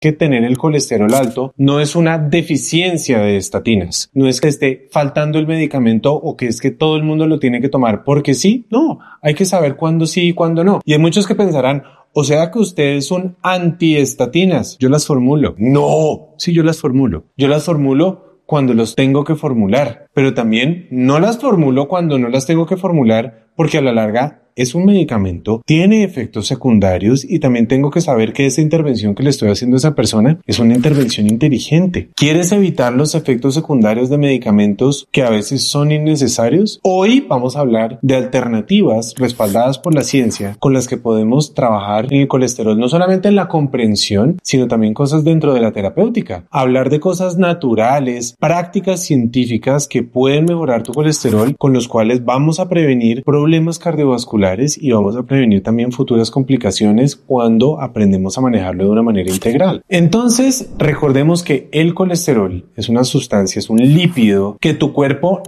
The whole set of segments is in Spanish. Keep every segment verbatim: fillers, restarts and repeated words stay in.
que tener el colesterol alto no es una deficiencia de estatinas. No es que esté faltando el medicamento o que es que todo el mundo lo tiene que tomar porque sí. No, hay que saber cuándo sí y cuándo no. Y hay muchos que pensarán, o sea que ustedes son antiestatinas. Yo las formulo. No, sí, yo las formulo. Yo las formulo cuando los tengo que formular, pero también no las formulo cuando no las tengo que formular porque a la larga es un medicamento, tiene efectos secundarios y también tengo que saber que esa intervención que le estoy haciendo a esa persona es una intervención inteligente. ¿Quieres evitar los efectos secundarios de medicamentos que a veces son innecesarios? Hoy vamos a hablar de alternativas respaldadas por la ciencia con las que podemos trabajar en el colesterol, no solamente en la comprensión, sino también cosas dentro de la terapéutica. Hablar de cosas naturales, prácticas científicas que pueden mejorar tu colesterol, con los cuales vamos a prevenir problemas cardiovasculares y vamos a prevenir también futuras complicaciones cuando aprendemos a manejarlo de una manera integral. Entonces, recordemos que el colesterol es una sustancia, es un lípido que tu cuerpo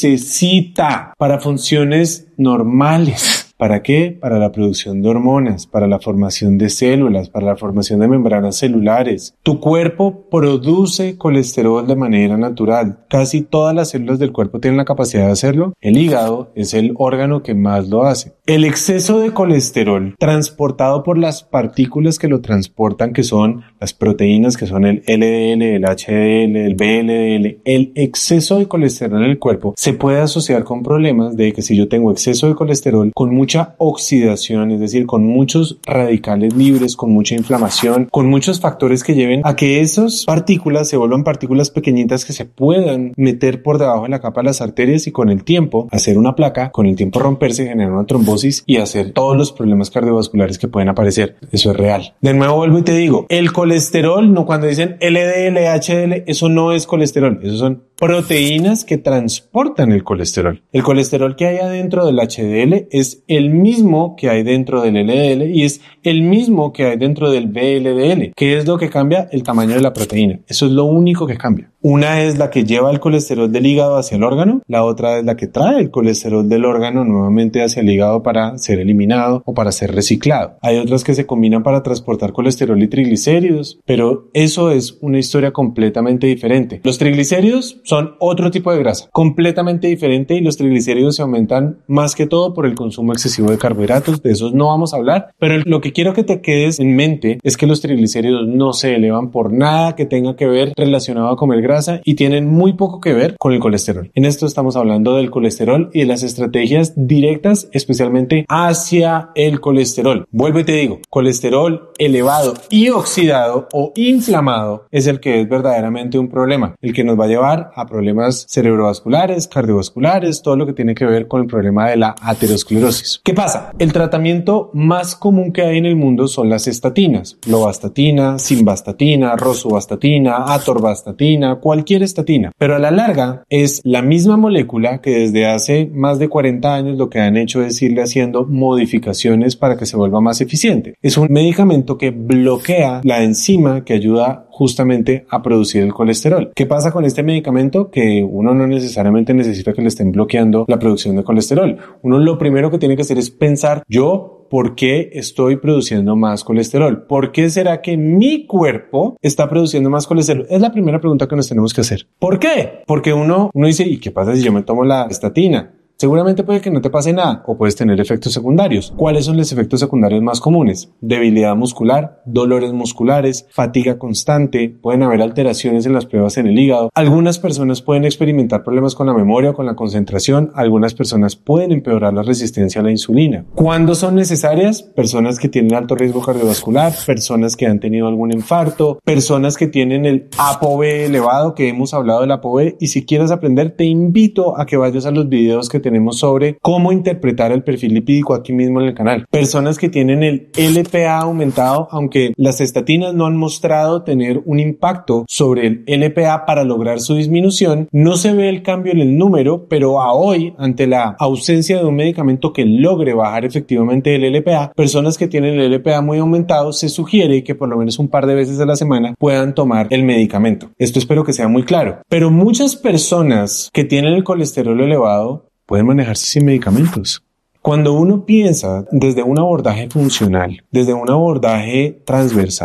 necesita para funciones normales. ¿Para qué? Para la producción de hormonas, para la formación de células, para la formación de membranas celulares. Tu cuerpo produce colesterol de manera natural. Casi todas las células del cuerpo tienen la capacidad de hacerlo. El hígado es el órgano que más lo hace. El exceso de colesterol transportado por las partículas que lo transportan, que son las proteínas, que son el L D L, el H D L, el V L D L, el exceso de colesterol en el cuerpo se puede asociar con problemas de que si yo tengo exceso de colesterol con mucho mucha oxidación, es decir, con muchos radicales libres, con mucha inflamación, con muchos factores que lleven a que esas partículas se vuelvan partículas pequeñitas que se puedan meter por debajo de la capa de las arterias y con el tiempo hacer una placa, con el tiempo romperse, generar una trombosis y hacer todos los problemas cardiovasculares que pueden aparecer. Eso es real. De nuevo vuelvo y te digo, el colesterol, no, cuando dicen L D L, H D L, eso no es colesterol, eso son proteínas que transportan el colesterol. El colesterol que hay adentro del H D L es el mismo que hay dentro del L D L y es el mismo que hay dentro del V L D L. ¿Qué es lo que cambia? El tamaño de la proteína. Eso es lo único que cambia. Una es la que lleva el colesterol del hígado hacia el órgano, la otra es la que trae el colesterol del órgano nuevamente hacia el hígado para ser eliminado o para ser reciclado. Hay otras que se combinan para transportar colesterol y triglicéridos, pero eso es una historia completamente diferente. Los triglicéridos son otro tipo de grasa, completamente diferente, y los triglicéridos se aumentan más que todo por el consumo excesivo de carbohidratos. De esos no vamos a hablar, pero lo que quiero que te quedes en mente es que los triglicéridos no se elevan por nada que tenga que ver relacionado a comer grasa y tienen muy poco que ver con el colesterol. En esto estamos hablando del colesterol y de las estrategias directas especialmente hacia el colesterol. Vuelvo y te digo, colesterol elevado y oxidado o inflamado es el que es verdaderamente un problema, el que nos va a llevar a problemas cerebrovasculares, cardiovasculares, todo lo que tiene que ver con el problema de la aterosclerosis. ¿Qué pasa? El tratamiento más común que hay en el mundo son las estatinas, lovastatina, simvastatina, rosuvastatina, atorvastatina, cualquier estatina, pero a la larga es la misma molécula que desde hace más de cuarenta años lo que han hecho es irle haciendo modificaciones para que se vuelva más eficiente. Es un medicamento que bloquea la enzima que ayuda justamente a producir el colesterol. ¿Qué pasa con este medicamento? Que uno no necesariamente necesita que le estén bloqueando la producción de colesterol. Uno lo primero que tiene que hacer es pensar, yo, ¿por qué estoy produciendo más colesterol? ¿Por qué será que mi cuerpo está produciendo más colesterol? Es la primera pregunta que nos tenemos que hacer. ¿Por qué? Porque uno, uno dice, ¿y qué pasa si yo me tomo la estatina? Seguramente puede que no te pase nada o puedes tener efectos secundarios. ¿Cuáles son los efectos secundarios más comunes? Debilidad muscular, dolores musculares, fatiga constante, pueden haber alteraciones en las pruebas en el hígado. Algunas personas pueden experimentar problemas con la memoria o con la concentración. Algunas personas pueden empeorar la resistencia a la insulina. ¿Cuándo son necesarias? Personas que tienen alto riesgo cardiovascular, personas que han tenido algún infarto, personas que tienen el ApoB elevado, que hemos hablado del ApoB, y si quieres aprender te invito a que vayas a los videos que tenemos sobre cómo interpretar el perfil lipídico aquí mismo en el canal. Personas que tienen el L P A aumentado, aunque las estatinas no han mostrado tener un impacto sobre el L P A para lograr su disminución, no se ve el cambio en el número, pero a hoy, ante la ausencia de un medicamento que logre bajar efectivamente el L P A, personas que tienen el L P A muy aumentado, se sugiere que por lo menos un par de veces a la semana puedan tomar el medicamento. Esto espero que sea muy claro. Pero muchas personas que tienen el colesterol elevado pueden manejarse sin medicamentos. Cuando uno piensa desde un abordaje funcional, desde un abordaje transversal,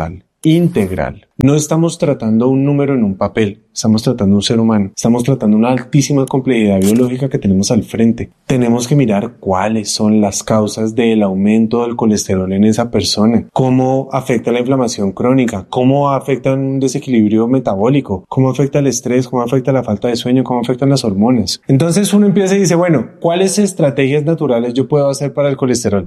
integral. No estamos tratando un número en un papel, estamos tratando un ser humano, estamos tratando una altísima complejidad biológica que tenemos al frente. Tenemos que mirar cuáles son las causas del aumento del colesterol en esa persona, cómo afecta la inflamación crónica, cómo afecta un desequilibrio metabólico, cómo afecta el estrés, cómo afecta la falta de sueño, cómo afectan las hormonas. Entonces uno empieza y dice, bueno, ¿cuáles estrategias naturales yo puedo hacer para el colesterol?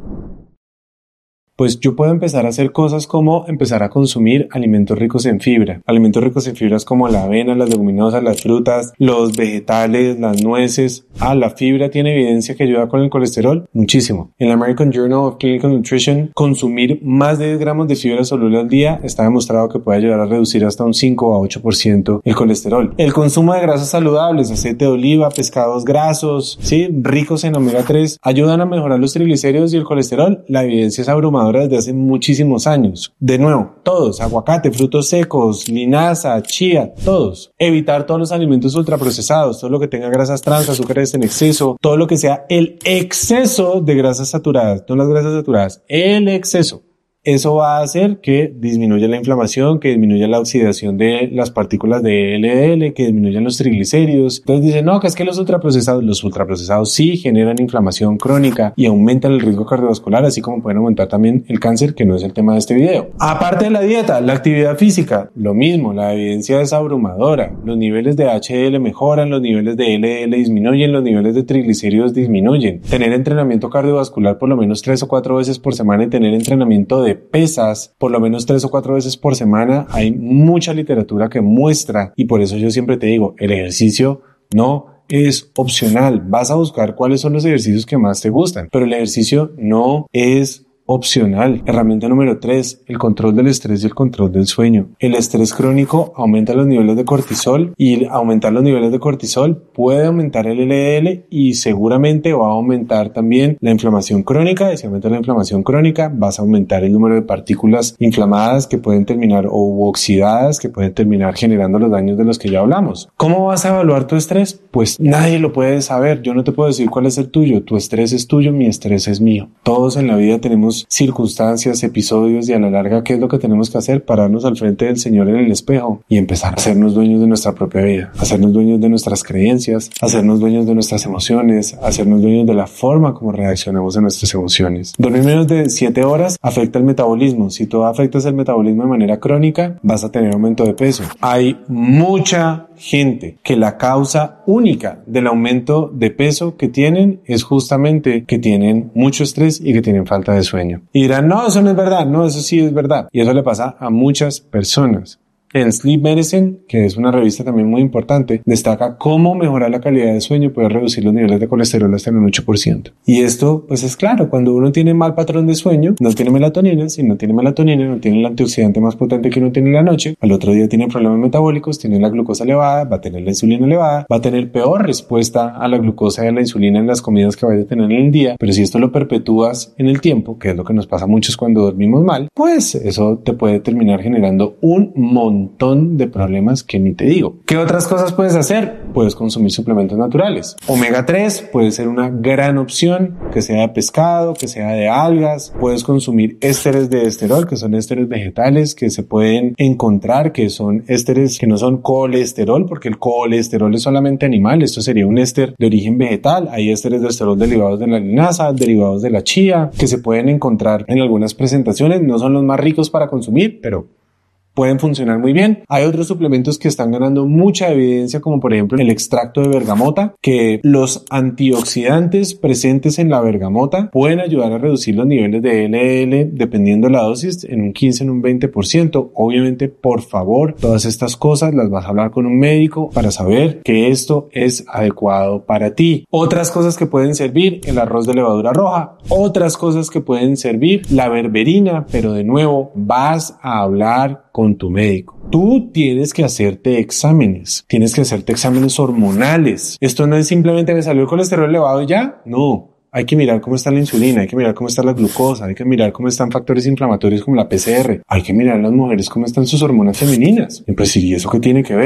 Pues yo puedo empezar a hacer cosas como empezar a consumir alimentos ricos en fibra. Alimentos ricos en fibras como la avena, las leguminosas, las frutas, los vegetales, las nueces. Ah, la fibra tiene evidencia que ayuda con el colesterol. Muchísimo. En la American Journal of Clinical Nutrition, consumir más de diez gramos de fibra soluble al día está demostrado que puede ayudar a reducir hasta un cinco a ocho por ciento el colesterol. El consumo de grasas saludables, aceite de oliva, pescados grasos, sí, ricos en omega tres, ayudan a mejorar los triglicéridos y el colesterol. La evidencia es abrumadora desde hace muchísimos años. De nuevo, todos, aguacate, frutos secos, linaza, chía, todos. Evitar todos los alimentos ultraprocesados, todo lo que tenga grasas trans, azúcares en exceso, todo lo que sea el exceso de grasas saturadas, no las grasas saturadas, el exceso. Eso va a hacer que disminuya la inflamación, que disminuya la oxidación de las partículas de L D L, que disminuyan los triglicéridos. Entonces dicen, no, que es que los ultraprocesados, los ultraprocesados sí generan inflamación crónica y aumentan el riesgo cardiovascular, así como pueden aumentar también el cáncer, que no es el tema de este video. Aparte de la dieta, la actividad física, lo mismo, la evidencia es abrumadora. Los niveles de H D L mejoran, los niveles de L D L disminuyen, los niveles de triglicéridos disminuyen. Tener entrenamiento cardiovascular por lo menos tres o cuatro veces por semana y tener entrenamiento de pesas por lo menos tres o cuatro veces por semana, hay mucha literatura que muestra, y por eso yo siempre te digo, el ejercicio no es opcional. Vas a buscar cuáles son los ejercicios que más te gustan, pero el ejercicio no es opcional. Herramienta número tres, el control del estrés y el control del sueño. El estrés crónico aumenta los niveles de cortisol, y aumentar los niveles de cortisol puede aumentar el L D L y seguramente va a aumentar también la inflamación crónica, y si aumenta la inflamación crónica vas a aumentar el número de partículas inflamadas que pueden terminar o oxidadas que pueden terminar generando los daños de los que ya hablamos. ¿Cómo vas a evaluar tu estrés? Pues nadie lo puede saber. Yo no te puedo decir cuál es el tuyo. Tu estrés es tuyo, mi estrés es mío. Todos en la vida tenemos circunstancias, episodios, y a la larga, ¿qué es lo que tenemos que hacer? Pararnos al frente del Señor en el espejo y empezar a hacernos dueños de nuestra propia vida, hacernos dueños de nuestras creencias, hacernos dueños de nuestras emociones, hacernos dueños de la forma como reaccionamos a nuestras emociones. Dormir menos de siete horas afecta el metabolismo. Si tú afectas el metabolismo de manera crónica, vas a tener aumento de peso. Hay mucha gente que la causa única del aumento de peso que tienen es justamente que tienen mucho estrés y que tienen falta de sueño. Y dirán, no, eso no es verdad. No, eso sí es verdad. Y eso le pasa a muchas personas. En Sleep Medicine, que es una revista también muy importante, destaca cómo mejorar la calidad de sueño puede reducir los niveles de colesterol hasta en un ocho por ciento. Y esto, pues es claro, cuando uno tiene mal patrón de sueño, no tiene melatonina, si no tiene melatonina, no tiene el antioxidante más potente que uno tiene en la noche, al otro día tiene problemas metabólicos, tiene la glucosa elevada, va a tener la insulina elevada, va a tener peor respuesta a la glucosa y a la insulina en las comidas que vaya a tener en el día. Pero si esto lo perpetúas en el tiempo, que es lo que nos pasa a muchos cuando dormimos mal, pues eso te puede terminar generando un montón montón de problemas que ni te digo. ¿Qué otras cosas puedes hacer? Puedes consumir suplementos naturales. omega tres puede ser una gran opción, que sea de pescado, que sea de algas. Puedes consumir ésteres de esterol, que son ésteres vegetales que se pueden encontrar, que son ésteres que no son colesterol, porque el colesterol es solamente animal. Esto sería un éster de origen vegetal. Hay ésteres de esterol derivados de la linaza, derivados de la chía, que se pueden encontrar en algunas presentaciones. No son los más ricos para consumir, pero pueden funcionar muy bien. Hay otros suplementos que están ganando mucha evidencia, como por ejemplo el extracto de bergamota, que los antioxidantes presentes en la bergamota pueden ayudar a reducir los niveles de L D L dependiendo de la dosis en un quince, en un veinte por ciento. Obviamente, por favor, todas estas cosas las vas a hablar con un médico para saber que esto es adecuado para ti. Otras cosas que pueden servir, el arroz de levadura roja. Otras cosas que pueden servir, la berberina, pero de nuevo vas a hablar con tu médico. Tú tienes que hacerte exámenes, tienes que hacerte exámenes hormonales. Esto no es simplemente me salió el colesterol elevado y ya, no. Hay que mirar cómo está la insulina, hay que mirar cómo está la glucosa, hay que mirar cómo están factores inflamatorios como la P C R, hay que mirar a las mujeres cómo están sus hormonas femeninas. Y pues sí, ¿y eso qué tiene que ver?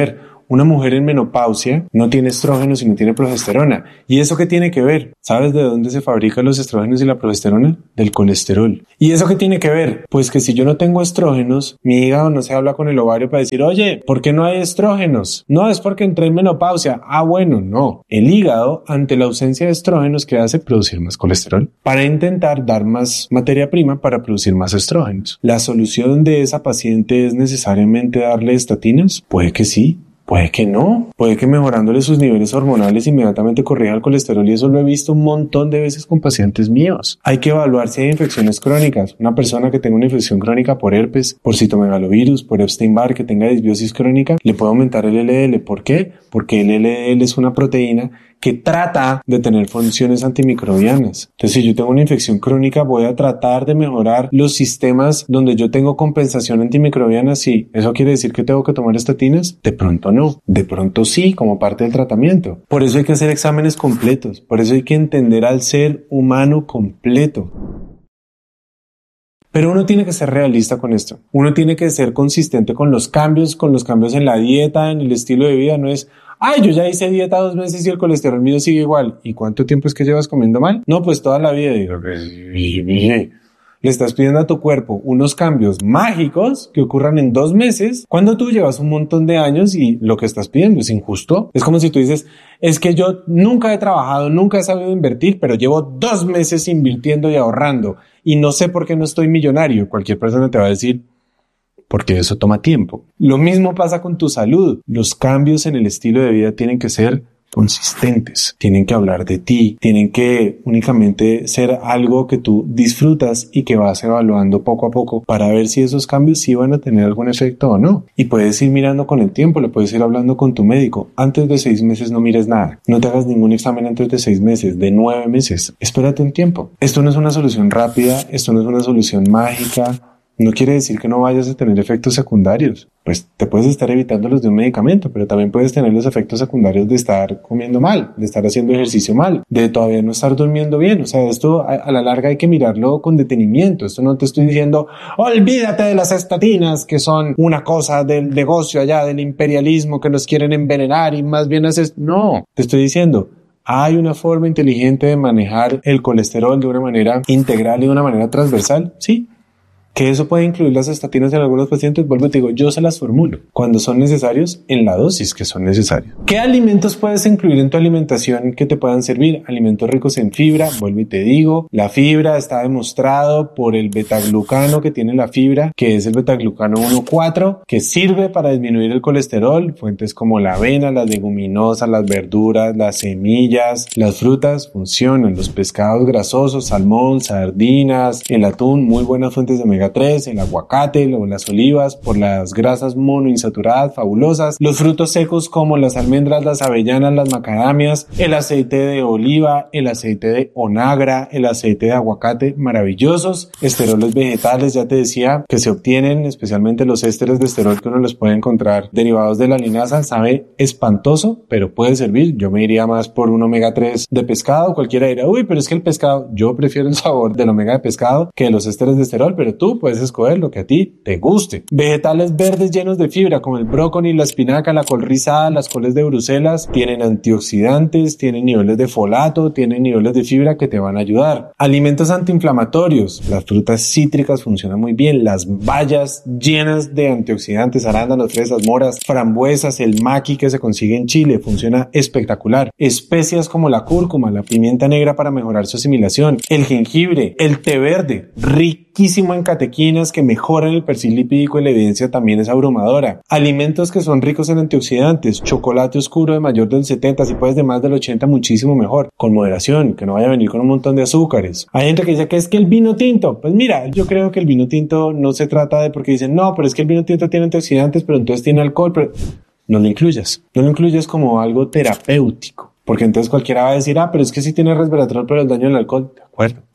Una mujer en menopausia no tiene estrógenos y no tiene progesterona. ¿Y eso qué tiene que ver? ¿Sabes de dónde se fabrican los estrógenos y la progesterona? Del colesterol. ¿Y eso qué tiene que ver? Pues que si yo no tengo estrógenos, mi hígado no se habla con el ovario para decir, oye, ¿por qué no hay estrógenos? No, es porque entré en menopausia. Ah, bueno, no. El hígado, ante la ausencia de estrógenos, ¿qué hace? Producir más colesterol para intentar dar más materia prima para producir más estrógenos. ¿La solución de esa paciente es necesariamente darle estatinas? Puede que sí. Puede que no, puede que mejorándole sus niveles hormonales inmediatamente corrija el colesterol, y eso lo he visto un montón de veces con pacientes míos. Hay que evaluar si hay infecciones crónicas. Una persona que tenga una infección crónica por herpes, por citomegalovirus, por Epstein-Barr, que tenga disbiosis crónica, le puede aumentar el L D L. ¿Por qué? Porque el L D L es una proteína que trata de tener funciones antimicrobianas. Entonces, si yo tengo una infección crónica, voy a tratar de mejorar los sistemas donde yo tengo compensación antimicrobiana. Sí, ¿eso quiere decir que tengo que tomar estatinas? De pronto no, de pronto sí, como parte del tratamiento. Por eso hay que hacer exámenes completos, por eso hay que entender al ser humano completo. Pero uno tiene que ser realista con esto. Uno tiene que ser consistente con los cambios, con los cambios en la dieta, en el estilo de vida. No es, ay, yo ya hice dieta dos meses y el colesterol mío sigue igual. ¿Y cuánto tiempo es que llevas comiendo mal? No, pues toda la vida. Digo, le estás pidiendo a tu cuerpo unos cambios mágicos que ocurran en dos meses cuando tú llevas un montón de años y lo que estás pidiendo es injusto. Es como si tú dices, es que yo nunca he trabajado, nunca he sabido invertir, pero llevo dos meses invirtiendo y ahorrando y no sé por qué no estoy millonario. Cualquier persona te va a decir, porque eso toma tiempo. Lo mismo pasa con tu salud. Los cambios en el estilo de vida tienen que ser consistentes, tienen que hablar de ti, tienen que únicamente ser algo que tú disfrutas y que vas evaluando poco a poco para ver si esos cambios sí van a tener algún efecto o no. Y puedes ir mirando con el tiempo, le puedes ir hablando con tu médico. Antes de seis meses no mires nada, no te hagas ningún examen antes de seis meses, de nueve meses. Espérate un tiempo. Esto no es una solución rápida, esto no es una solución mágica. No quiere decir que no vayas a tener efectos secundarios. Pues te puedes estar evitándolos de un medicamento, pero también puedes tener los efectos secundarios de estar comiendo mal, de estar haciendo ejercicio mal, de todavía no estar durmiendo bien. O sea, esto a, a la larga hay que mirarlo con detenimiento. Esto no te estoy diciendo, olvídate de las estatinas, que son una cosa del negocio allá, del imperialismo, que nos quieren envenenar y más bien haces... No, te estoy diciendo, hay una forma inteligente de manejar el colesterol de una manera integral y de una manera transversal. Sí. Que eso puede incluir las estatinas en algunos pacientes, vuelvo y te digo, yo se las formulo cuando son necesarios en la dosis que son necesarios. ¿Qué alimentos puedes incluir en tu alimentación que te puedan servir? Alimentos ricos en fibra, vuelvo y te digo, la fibra está demostrado por el betaglucano que tiene la fibra, que es el betaglucano uno cuatro, que sirve para disminuir el colesterol. Fuentes como la avena, las leguminosas, las verduras, las semillas, las frutas funcionan. Los pescados grasosos, salmón, sardinas, el atún, muy buenas fuentes de omega tres, el aguacate o las olivas por las grasas monoinsaturadas fabulosas, los frutos secos como las almendras, las avellanas, las macadamias, el aceite de oliva, el aceite de onagra, el aceite de aguacate, maravillosos, esteroles vegetales, ya te decía, que se obtienen, especialmente los ésteres de esterol que uno los puede encontrar derivados de la linaza, sabe espantoso, pero puede servir. Yo me iría más por un omega tres de pescado. Cualquiera dirá, uy, pero es que el pescado, yo prefiero el sabor del omega de pescado que los ésteres de esterol, pero tú puedes escoger lo que a ti te guste. Vegetales verdes llenos de fibra como el brócoli, la espinaca, la col rizada, las coles de Bruselas tienen antioxidantes, tienen niveles de folato, tienen niveles de fibra que te van a ayudar. Alimentos antiinflamatorios, las frutas cítricas funcionan muy bien, las bayas llenas de antioxidantes, arándanos, fresas, moras, frambuesas, el maqui que se consigue en Chile funciona espectacular. Especias como la cúrcuma, la pimienta negra para mejorar su asimilación, el jengibre, el té verde, riquísimo en catequinas que mejoran el perfil lipídico y la evidencia también es abrumadora. Alimentos que son ricos en antioxidantes, chocolate oscuro de mayor del setenta, si puedes de más del ochenta, muchísimo mejor, con moderación, que no vaya a venir con un montón de azúcares. Hay gente que dice que es que el vino tinto, pues mira, yo creo que el vino tinto no se trata de porque dicen, no, pero es que el vino tinto tiene antioxidantes, pero entonces tiene alcohol, pero no lo incluyas, no lo incluyas como algo terapéutico. Porque entonces cualquiera va a decir, ah, pero es que sí tiene resveratrol, pero el daño del alcohol. De acuerdo.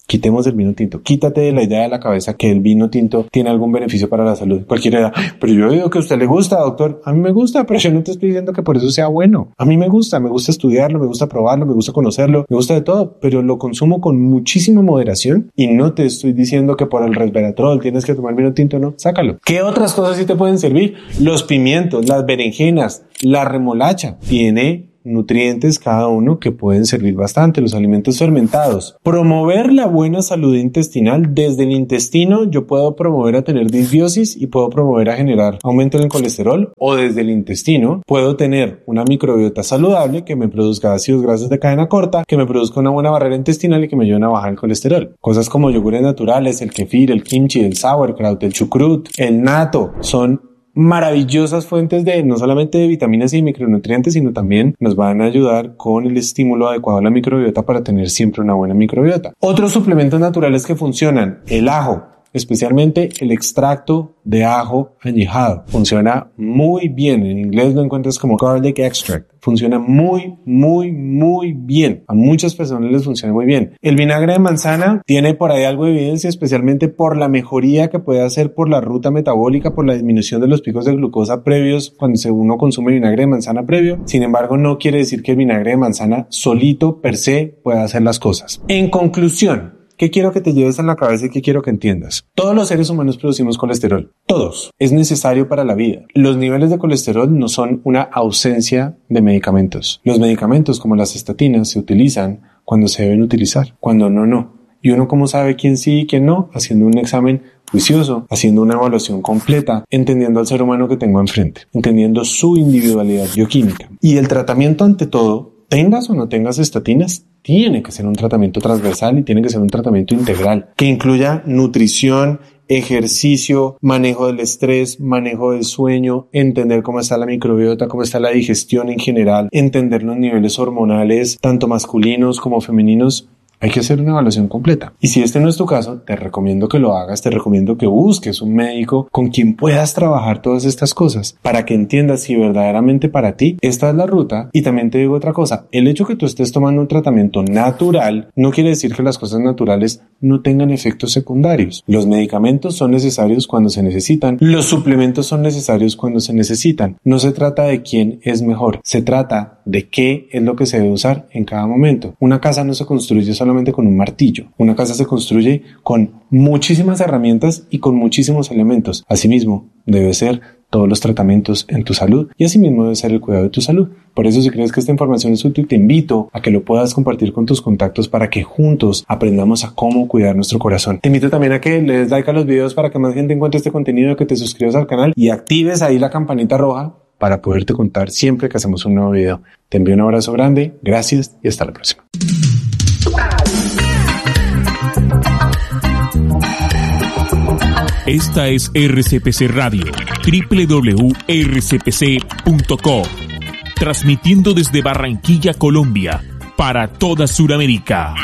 Quitemos el vino tinto. Quítate de la idea de la cabeza que el vino tinto tiene algún beneficio para la salud. Cualquiera edad. Pero yo digo que a usted le gusta, doctor. A mí me gusta, pero yo no te estoy diciendo que por eso sea bueno. A mí me gusta, me gusta estudiarlo, me gusta probarlo, me gusta conocerlo, me gusta de todo, pero lo consumo con muchísima moderación y no te estoy diciendo que por el resveratrol tienes que tomar vino tinto, no. Sácalo. ¿Qué otras cosas sí te pueden servir? Los pimientos, las berenjenas, la remolacha. Tiene nutrientes cada uno que pueden servir bastante. Los alimentos fermentados. Promover la buena salud intestinal. Desde el intestino yo puedo promover a tener disbiosis y puedo promover a generar aumento en el colesterol, o desde el intestino puedo tener una microbiota saludable que me produzca ácidos grasos de cadena corta, que me produzca una buena barrera intestinal y que me ayuden a bajar el colesterol. Cosas como yogures naturales, el kefir, el kimchi, el sauerkraut, el chucrut, el natto son maravillosas fuentes de no solamente de vitaminas y micronutrientes, sino también nos van a ayudar con el estímulo adecuado a la microbiota para tener siempre una buena microbiota. Otros suplementos naturales que funcionan, el ajo, especialmente el extracto de ajo añejado. Funciona muy bien. En inglés lo encuentras como garlic extract. Funciona muy, muy, muy bien. A muchas personas les funciona muy bien. El vinagre de manzana tiene por ahí algo de evidencia, especialmente por la mejoría que puede hacer por la ruta metabólica, por la disminución de los picos de glucosa previos cuando uno consume vinagre de manzana previo. Sin embargo, no quiere decir que el vinagre de manzana solito, per se, pueda hacer las cosas. En conclusión, ¿qué quiero que te lleves en la cabeza y qué quiero que entiendas? Todos los seres humanos producimos colesterol. Todos. Es necesario para la vida. Los niveles de colesterol no son una ausencia de medicamentos. Los medicamentos, como las estatinas, se utilizan cuando se deben utilizar. Cuando no, no. Y uno, ¿cómo sabe quién sí y quién no? Haciendo un examen juicioso, haciendo una evaluación completa, entendiendo al ser humano que tengo enfrente, entendiendo su individualidad bioquímica. Y el tratamiento, ante todo, tengas o no tengas estatinas, tiene que ser un tratamiento transversal y tiene que ser un tratamiento integral que incluya nutrición, ejercicio, manejo del estrés, manejo del sueño, entender cómo está la microbiota, cómo está la digestión en general, entender los niveles hormonales, tanto masculinos como femeninos. Hay que hacer una evaluación completa. Y si este no es tu caso, te recomiendo que lo hagas, te recomiendo que busques un médico con quien puedas trabajar todas estas cosas para que entiendas si verdaderamente para ti esta es la ruta. Y también te digo otra cosa, el hecho que tú estés tomando un tratamiento natural no quiere decir que las cosas naturales no tengan efectos secundarios. Los medicamentos son necesarios cuando se necesitan, los suplementos son necesarios cuando se necesitan. No se trata de quién es mejor, se trata de qué es lo que se debe usar en cada momento. Una casa no se construye solamente con un martillo. Una casa se construye con muchísimas herramientas y con muchísimos elementos. Asimismo, debe ser todos los tratamientos en tu salud y asimismo debe ser el cuidado de tu salud. Por eso, si crees que esta información es útil, te invito a que lo puedas compartir con tus contactos para que juntos aprendamos a cómo cuidar nuestro corazón. Te invito también a que le des like a los videos para que más gente encuentre este contenido, que te suscribas al canal y actives ahí la campanita roja para poderte contar siempre que hacemos un nuevo video. Te envío un abrazo grande, gracias y hasta la próxima. Esta es R C P C Radio, doble u doble u doble u punto r c p c punto co, transmitiendo desde Barranquilla, Colombia, para toda Sudamérica.